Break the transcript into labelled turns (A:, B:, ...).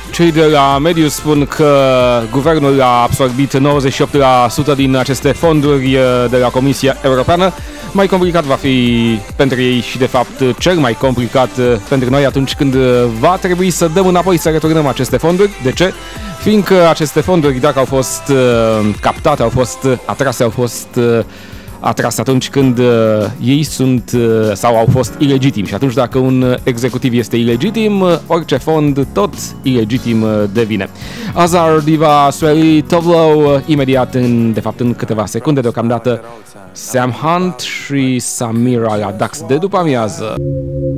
A: Cei de la Mediu spun că guvernul a absorbit 98% din aceste fonduri de la Comisia Europeană. Mai complicat va fi pentru ei și, de fapt, cel mai complicat pentru noi atunci când va trebui să dăm înapoi, să returnăm aceste fonduri. De ce? Fiindcă aceste fonduri, dacă au fost captate, au fost atrase, au fost atrase atunci când ei sunt sau au fost ilegitimi. Și atunci, dacă un executiv este ilegitim, orice fond tot ilegitim devine. Azar Diva Sweli Tovlow, imediat, de fapt în câteva secunde deocamdată, Sam Hunt și Samira la Dax de după amiază.